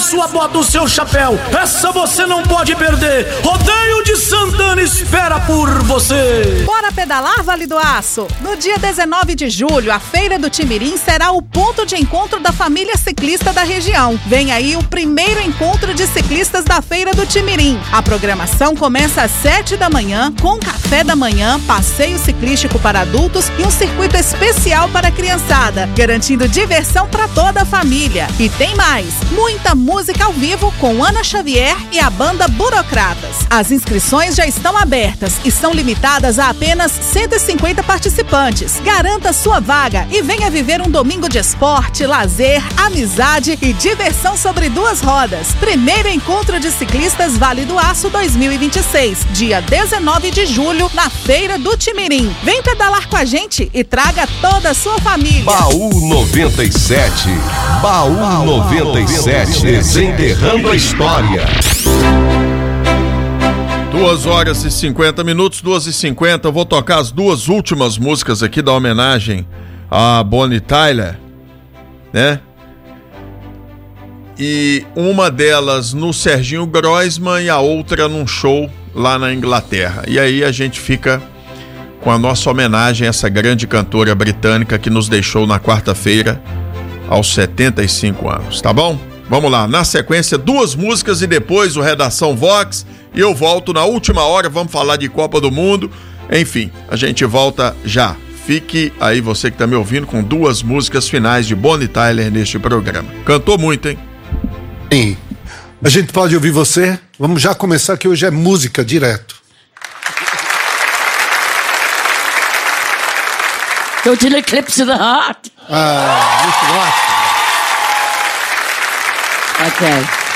sua bota, o seu chapéu. Essa você não pode perder. Rodeio de Santana espera por você. Bora pedalar, Vale do Aço? No dia 19 de julho, a Feira do Timirim será o ponto de encontro da família ciclista da região. Vem aí o primeiro encontro de ciclistas da Feira do Timirim. A programação começa às 7 da manhã, com café da manhã, passeio ciclístico para adultos e um circuito especial para a criançada, garantindo diversão para toda a família. E tem mais, muita música ao vivo com Ana Xavier e a banda Burocratas. As inscrições já estão abertas e são limitadas a apenas 150 participantes. Garanta sua vaga e venha viver um domingo de esporte, lazer, amizade e diversão sobre duas rodas. Primeiro encontro de ciclistas Vale do Aço 2026, dia 19 de julho, na Feira do Timirim. Vem pedalar com a gente e traga toda a sua família. Baú 97. Baú 97. Desenterrando a história. 2h50, 2h50. Eu vou tocar as duas últimas músicas aqui da homenagem a Bonnie Tyler, né? E uma delas no Serginho Groisman e a outra num show lá na Inglaterra. E aí a gente fica com a nossa homenagem a essa grande cantora britânica que nos deixou na quarta-feira aos 75 anos, tá bom? Vamos lá, na sequência, duas músicas e depois o Redação Vox. E eu volto na última hora, vamos falar de Copa do Mundo. Enfim, a gente volta já. Fique aí, você que tá me ouvindo, com duas músicas finais de Bonnie Tyler neste programa. Cantou muito, hein? Sim. A gente pode ouvir você? Vamos já começar, que hoje é música direto. Go to the Eclipse of the Heart. Muito ótimo. Okay.